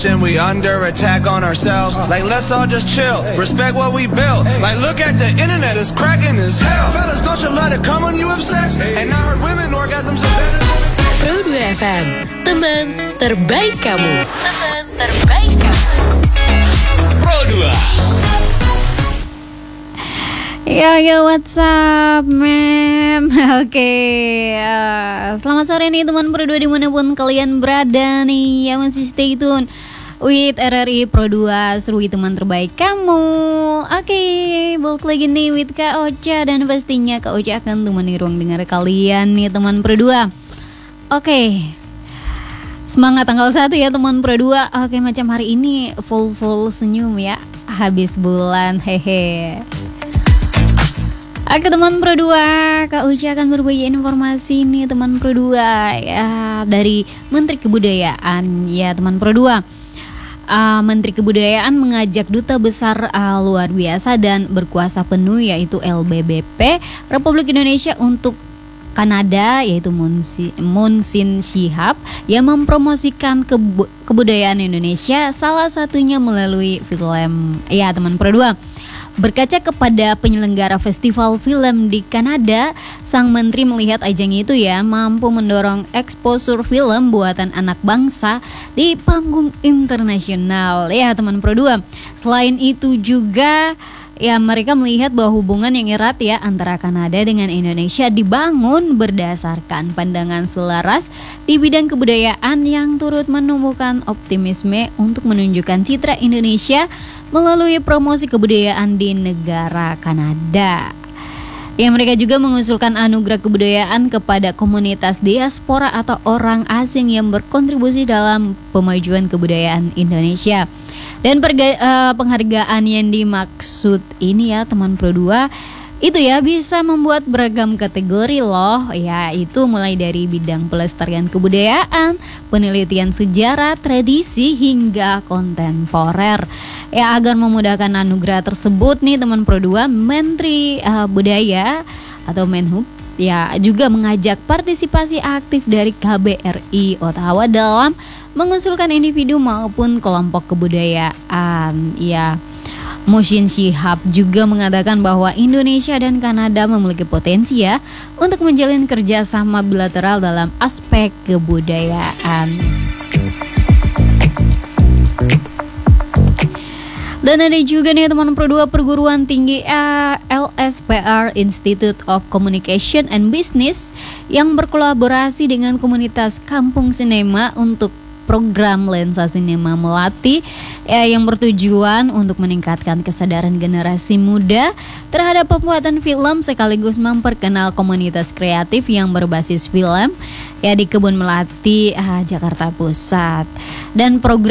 We under attack on ourselves. Like let's all just chill. Respect what we built. Like look at the internet, it's cracking as hell. Fellas, don't you let it come when you have sex. And I heard women orgasms are better than Pro 2 FM, teman terbaik kamu. Teman terbaik kamu. Pro 2. Yo, what's up, man? Oke, selamat sore nih teman Pro 2 dimanapun kalian berada nih. Ya masih stay tune with RRI Pro 2, serui teman terbaik kamu. Oke, balik lagi nih with Kak Ocha. Dan pastinya Kak Ocha akan temani ruang dengar kalian nih teman Pro 2. Oke, semangat tanggal 1 ya teman Pro 2. Oke, macam hari ini full senyum ya, habis bulan, hehe. Oke teman Pro 2, Kak Uci akan berbagi informasi nih teman Pro 2 ya, dari Menteri Kebudayaan ya teman Pro 2. Menteri Kebudayaan mengajak Duta Besar luar biasa dan berkuasa penuh yaitu LBBP Republik Indonesia untuk Kanada, yaitu Moon Sin Shihab, yang mempromosikan kebudayaan Indonesia, salah satunya melalui film ya teman Pro 2. Berkaca kepada penyelenggara festival film di Kanada, sang menteri melihat ajang itu ya mampu mendorong eksposur film buatan anak bangsa di panggung internasional ya teman Pro 2. Selain itu juga ya mereka melihat bahwa hubungan yang erat ya antara Kanada dengan Indonesia dibangun berdasarkan pandangan selaras di bidang kebudayaan yang turut menumbuhkan optimisme untuk menunjukkan citra Indonesia melalui promosi kebudayaan di negara Kanada. Ya, mereka juga mengusulkan anugerah kebudayaan kepada komunitas diaspora atau orang asing yang berkontribusi dalam pemajuan kebudayaan Indonesia. Dan penghargaan yang dimaksud ini ya teman Pro 2 itu ya bisa membuat beragam kategori loh, yaitu mulai dari bidang pelestarian kebudayaan, penelitian sejarah, tradisi hingga kontemporer. Ya, agar memudahkan anugerah tersebut nih teman Pro 2, Menteri Budaya atau Menhub ya juga mengajak partisipasi aktif dari KBRI Ottawa dalam mengusulkan individu maupun kelompok kebudayaan ya. Moon Shihab juga mengatakan bahwa Indonesia dan Kanada memiliki potensi ya untuk menjalin kerjasama bilateral dalam aspek kebudayaan. Dan ada juga nih teman Pro 2, perguruan tinggi LSPR Institute of Communication and Business yang berkolaborasi dengan komunitas Kampung Sinema untuk program Lensa Sinema Melati yang bertujuan untuk meningkatkan kesadaran generasi muda terhadap pembuatan film sekaligus memperkenal komunitas kreatif yang berbasis film ya di Kebun Melati, Jakarta Pusat. Dan program